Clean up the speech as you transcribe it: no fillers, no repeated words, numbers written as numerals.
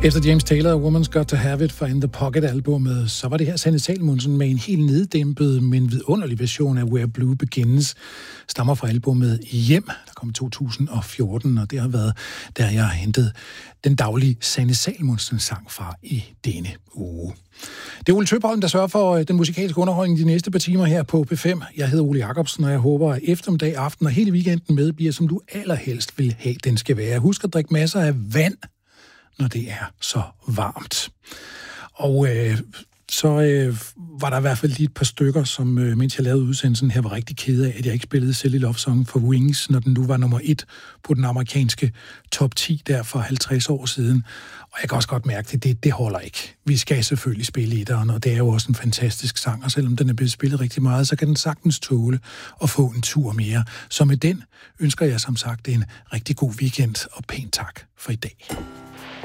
Efter James Taylor og Woman's Got to Have It fra In The Pocket-albummet, så var det her Sanne Salomonsen med en helt neddæmpet, men vidunderlig version af Where Blue Begins, stammer fra albumet Hjem, der kom i 2014, og det har været, der jeg har hentet den daglige Sanne Salomonsen-sang fra i denne uge. Det er Ole Tøbholm, der sørger for den musikalske underholdning de næste par timer her på P5. Jeg hedder Ole Jacobsen, og jeg håber, at eftermiddag, aften og hele weekenden med bliver, som du allerhelst vil have, den skal være. Husk at drikke masser af vand, når det er så varmt. Og så var der i hvert fald lige et par stykker, som mens jeg lavede udsendelsen her, var rigtig ked af, at jeg ikke spillede Silly Love Song for Wings, når den nu var nummer 1 på den amerikanske top 10 der for 50 år siden. Og jeg kan også godt mærke, at det holder ikke. Vi skal selvfølgelig spille i den, og det er jo også en fantastisk sang, og selvom den er blevet spillet rigtig meget, så kan den sagtens tåle at få en tur mere. Så med den ønsker jeg som sagt en rigtig god weekend, og pænt tak for i dag.